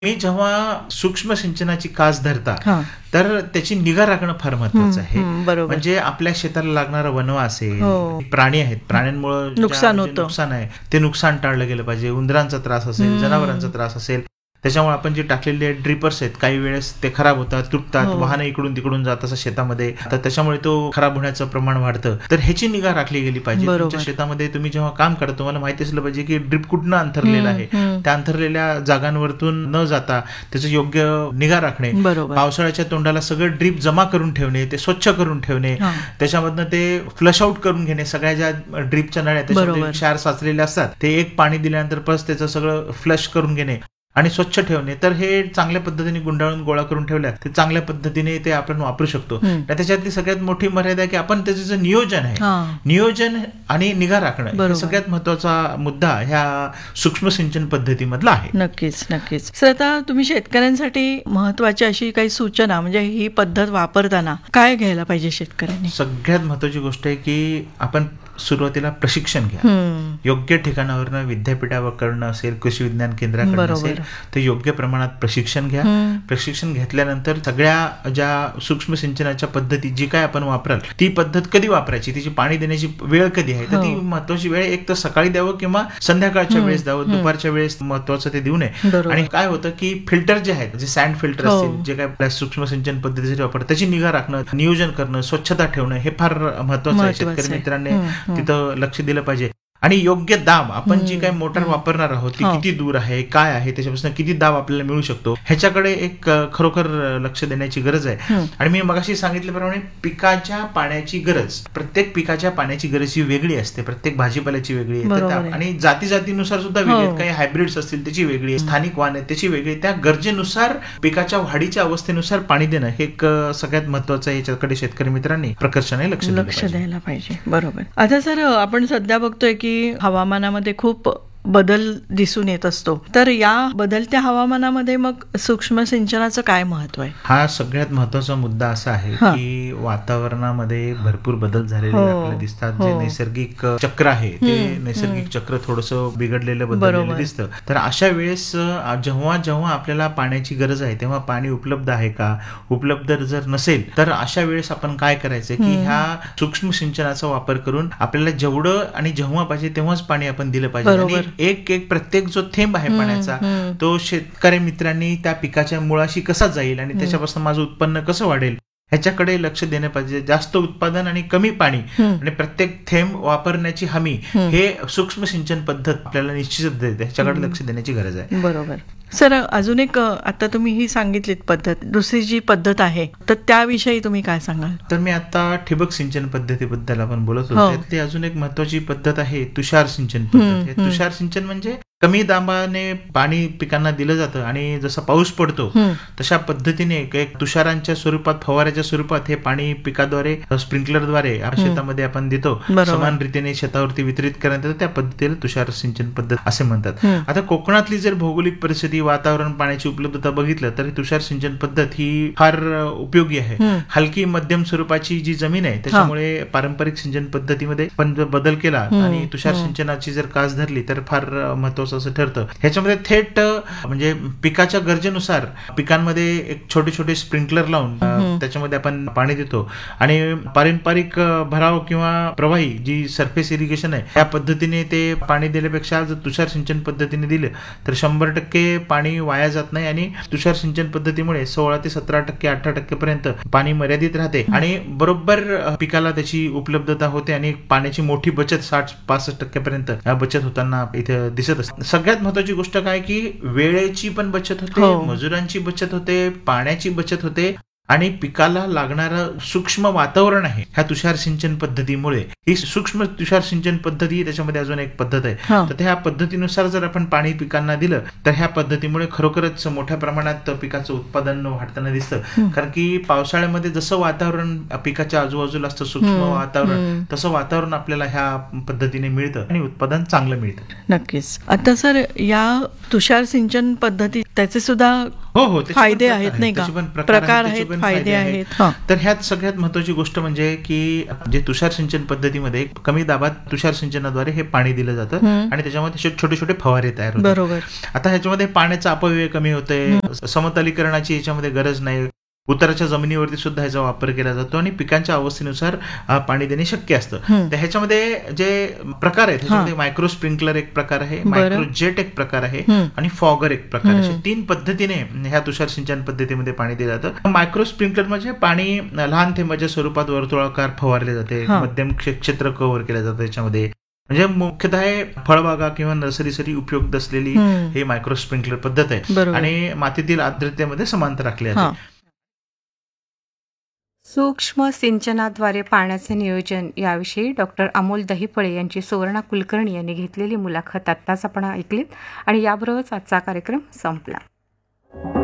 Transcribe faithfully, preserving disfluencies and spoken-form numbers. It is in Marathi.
मी जेव्हा सूक्ष्म सिंचनाची कास धरता हां. तर त्याची निगा राखणं फार महत्वाचं आहे. हं, बरोबर. म्हणजे आपल्या शेताला लागणारा वनवा असेल, हो. प्राणी आहेत, प्राण्यांमुळे ज्या- नुकसान जे होतं. नुकसान आहे ते नुकसान टाळलं गेलं पाहिजे. उंदरांचा त्रास असेल, हं. जनावरांचा त्रास असेल, त्याच्यामुळे आपण जे टाकलेले ड्रिपर्स आहेत काही वेळेस ते खराब होतात, तुटतात, हो. वाहनं इकडून तिकडून जात असं शेतामध्ये, तर त्याच्यामुळे तो खराब होण्याचं प्रमाण वाढतं. तर ह्याची निगा राखली गेली पाहिजे. बरोबर. तुमच्या शेतामध्ये तुम्ही जेव्हा काम करता तुम्हाला माहिती असलं पाहिजे की ड्रिप कुठनं अंथरलेलं आहे. हं. त्या अंथरलेल्या जागांवरतून न जाता त्याचं योग्य निगा राखणे, बरोबर. पावसाळ्याच्या तोंडाला सगळं ड्रीप जमा करून ठेवणे, ते स्वच्छ करून ठेवणे, हां. त्याच्यामधनं ते फ्लश आउट करून घेणे. सगळ्या ज्या ड्रीपच्या नळ्या त्याच्यामध्ये बरोबर. क्षार साचलेले असतात ते एक पाणी दिल्यानंतर परत त्याचं सगळं फ्लश करून घेणे आणि स्वच्छ ठेवणे. तर हे चांगल्या पद्धतीने गुंडाळून गोळा करून ठेवल्या ते चांगल्या पद्धतीने ते आपण वापरू शकतो. हं. आणि त्याच्यातली सगळ्यात मोठी मर्यादा आहे की आपण त्याचं जे नियोजन आहे, हां. नियोजन आणि निगा राखणं हे बरोबर. सगळ्यात महत्वाचा मुद्दा ह्या सूक्ष्म सिंचन पद्धतीमधला आहे. नक्कीच नक्कीच सर, आता तुम्ही शेतकऱ्यांसाठी महत्वाची अशी काही सूचना म्हणजे ही पद्धत वापरताना काय घ्यायला पाहिजे शेतकऱ्यांनी? सगळ्यात महत्वाची गोष्ट आहे की आपण सुरुवातीला प्रशिक्षण घ्या. हं. योग्य ठिकाणावरनं विद्यापीठाकडनं असेल, कृषी विज्ञान केंद्राकडनं बरोबर. असेल तर योग्य प्रमाणात प्रशिक्षण घ्या. हं. प्रशिक्षण घेतल्यानंतर सगळ्या ज्या सूक्ष्म सिंचनाच्या पद्धती जी काय आपण वापराल ती पद्धत कधी वापरायची, तिची पाणी देण्याची वेळ कधी आहे, तर हो. ती महत्वाची वेळ एक तर सकाळी द्यावं किंवा संध्याकाळच्या हं. वेळेस द्यावं, हं. दुपारच्या वेळेस महत्वाचं ते देऊ नये. बरोबर. आणि काय होतं की फिल्टर जे आहेत, जे सँड फिल्टर हो. असतील, जे काय आपल्या सूक्ष्म सिंचन पद्धतीसाठी वापरतात त्याची निगा राखणं, नियोजन करणं, स्वच्छता ठेवणं हे फार महत्वाचं आहे. महत्वाचं शेतकरी आहे. मित्रांनी हं, हं. तिथं लक्ष दिलं पाहिजे. आणि योग्य दाब, आपण जी हं, काही मोटर हं. वापरणार आहोत ती हो. किती दूर आहे, काय आहे, त्याच्यापासून किती दाब आपल्याला मिळू शकतो ह्याच्याकडे एक अ, खरोखर अ, लक्ष देण्याची गरज आहे. हं. आणि मी मगाशी सांगितल्याप्रमाणे पिकाच्या पाण्याची गरज, प्रत्येक पिकाच्या पाण्याची गरज ही वेगळी असते, प्रत्येक भाजीपाल्याची वेगळी आहे. तर बरोबर त्या- आहे. आणि जाती जातीनुसार सुद्धा वेगळी आहेत. हो. काही हायब्रिड्स असतील त्याची वेगळी आहे, स्थानिक वाण आहेत त्याची वेगळी आहे. त्या गरजेनुसार पिकाच्या वाढीच्या अवस्थेनुसार पाणी देणं हे एक अ, सगळ्यात महत्वाचं आहे. याच्याकडे शेतकरी मित्रांनी प्रकर्षाने लक्ष दिलं लक्ष पाहिजे. द्यायला पाहिजे. बरोबर. आता सर, आपण सध्या बघतोय की हवामानामध्ये खूप बदल दिसून येत असतो, तर या बदलत्या हवामानामध्ये मग सूक्ष्म सिंचनाचं काय महत्व आहे? हा सगळ्यात महत्वाचा मुद्दा असा आहे हा. की वातावरणामध्ये भरपूर बदल झालेले हो. आपल्याला दिसतात. जे हो. नैसर्गिक चक्र आहे ते हम्म, नैसर्गिक हम्म. चक्र थोडंसं बिघडलेलं बदललेलं बरोबर. दिसतं. तर अशा वेळेस अ, जेव्हा जेव्हा आपल्याला पाण्याची गरज आहे तेव्हा पाणी उपलब्ध आहे का, उपलब्ध जर नसेल तर अशा वेळेस आपण काय करायचं की हम्म. ह्या सूक्ष्म सिंचनाचा वापर करून आपल्याला जेवढं आणि जेव्हा पाहिजे तेव्हाच पाणी आपण दिलं पाहिजे. बरोबर. आणि एक एक प्रत्येक जो थेंब आहे हम्म, पाण्याचा हम्म. तो शेतकरी मित्रांनी त्या पिकाच्या मुळाशी कसा जाईल आणि त्याच्यापासून माझं उत्पन्न कसं वाढेल ह्याच्याकडे लक्ष देणं पाहिजे. जास्त उत्पादन आणि कमी पाणी हम्म. आणि प्रत्येक थेंब वापरण्याची हमी हम्म. हे सूक्ष्म सिंचन पद्धत आपल्याला निश्चित देते. ह्याच्याकडे लक्ष देण्याची गरज आहे. बरोबर. सर, अजून एक अ, आता तुम्ही ही सांगितलीत पद्धत, दुसरी जी पद्धत आहे तर त्याविषयी तुम्ही काय सांगाल? तर मी आता ठिबक सिंचन पद्धतीबद्दल आपण बोलत हो. होतो. त्यातली अजून एक महत्वाची पद्धत आहे तुषार सिंचन हम्म, पद्धत. हे हम्म. तुषार सिंचन म्हणजे कमी दाबाने पाणी पिकांना दिलं जातं आणि जसा पाऊस पडतो हम्म. तशा पद्धतीने एक एक तुषारांच्या स्वरूपात, फवाऱ्याच्या स्वरूपात हे पाणी पिकाद्वारे, स्प्रिंकलरद्वारे शेतामध्ये आपण देतो. बरोबर. समान रीतीने शेतावरती वितरित करण्यात येतं. त्या पद्धतीला तुषार सिंचन पद्धत असे म्हणतात. हम्म. आता कोकणातली जर भौगोलिक परिस्थिती, वातावरण, पाण्याची उपलब्धता बघितलं तर तुषार सिंचन पद्धत ही फार अ, उपयोगी आहे. हम्म. हलकी मध्यम स्वरूपाची जी जमीन आहे त्याच्यामुळे पारंपरिक सिंचन पद्धतीमध्ये पण जर बदल केला हम्म. आणि तुषार हम्म. सिंचनाची जर कास धरली तर फार अ, महत्वाचं असं ठरतं. ह्याच्यामध्ये थेट अ, म्हणजे पिकाच्या गरजेनुसार पिकांमध्ये एक छोटे छोटे स्प्रिंकलर लावून अ, हम्म. त्याच्यामध्ये आपण पाणी देतो. आणि पारंपरिक अ, भराव किंवा प्रवाही जी सरफेस इरिगेशन आहे त्या पद्धतीने ते पाणी दिल्यापेक्षा जर तुषार सिंचन पद्धतीने दिलं तर शंभर टक्के पाणी वाया जात नाही. आणि तुषार सिंचन पद्धतीमुळे सोळा ते सतरा टक्के अठरा टक्के पर्यंत पाणी मर्यादित राहते आणि बरोबर अ, पिकाला त्याची उपलब्धता होते आणि पाण्याची मोठी बचत साठ पासष्ट टक्क्यापर्यंत बचत होताना इथे दिसत असते. सगळ्यात महत्वाची गोष्ट काय की वेळेची पण बचत होते, हो. मजुरांची बचत होते, पाण्याची बचत होते आणि पिकाला लागणारं सूक्ष्म वातावरण आहे ह्या तुषार सिंचन पद्धतीमुळे. ही सूक्ष्म तुषार सिंचन पद्धती, त्याच्यामध्ये अजून एक पद्धत आहे. हा. तर त्या पद्धतीनुसार जर आपण पाणी पिकांना दिलं तर ह्या पद्धतीमुळे खरोखरच मोठ्या प्रमाणात पिकाचं उत्पादन वाढताना दिसतं. कारण की पावसाळ्यामध्ये जसं वातावरण पिकाच्या आजूबाजूला असतं, सूक्ष्म हम्म. वातावरण, हम्म. तसं वातावरण आपल्याला ह्या पद्धतीने मिळतं आणि उत्पादन चांगलं मिळतं. नक्कीच. आता सर, या तुषार सिंचन पद्धती त्याचे सुद्धा हो हो त्याचे पण फायदे प्रकार आहेत नाही का? त्याचे पण प्रकार त्याचे आहेत, पण फायदे आहेत. हं. तर ह्यात सगळ्यात महत्वाची गोष्ट म्हणजे की जे तुषार सिंचन पद्धतीमध्ये कमी दाबात तुषार सिंचनाद्वारे हे पाणी दिलं जातं हं. आणि त्याच्यामध्ये छोटे छोटे फवारे तयार होतात. बरोबर. आता ह्याच्यामध्ये पाण्याचा अपव्यय कमी होतोय, समतलीकरणाची याच्यामध्ये गरज नाही, उताराच्या जमिनीवरती सुद्धा ह्याचा वापर केला जातो आणि पिकांच्या अवस्थेनुसार अ, पाणी देणे शक्य असतं. हं. तर ह्याच्यामध्ये जे प्रकार आहेत त्याच्यामध्ये मायक्रो स्प्रिंकलर एक प्रकार आहे, मायक्रो जेट एक प्रकार आहे हं. आणि फॉगर एक प्रकार आहे. हं. अशा तीन पद्धतीने ह्या तुषार सिंचन पद्धतीमध्ये पाणी दिलं जातं. मायक्रो स्प्रिंकलर म्हणजे पाणी लहान थेंबाच्या स्वरूपात वर्तुळाकार फवारले जाते, हा. मध्यम क्षे- क्षेत्र कव्हर केलं जातं त्याच्यामध्ये. म्हणजे मुख्यतः हे फळबागा किंवा नर्सरीसाठी उपयुक्त असलेली हं. ही मायक्रो स्प्रिंकलर पद्धत आहे बरोबर. आणि मातीतील आर्द्रतेमध्ये समांतर राखली हा. जाते. सूक्ष्म सिंचनाद्वारे पाण्याचे नियोजन याविषयी डॉक्टर अमोल दहिफळे यांची सुवर्णा कुलकर्णी यांनी घेतलेली मुलाखत आत्ताच आपण ऐकलीत आणि याबरोबरच आजचा कार्यक्रम संपला.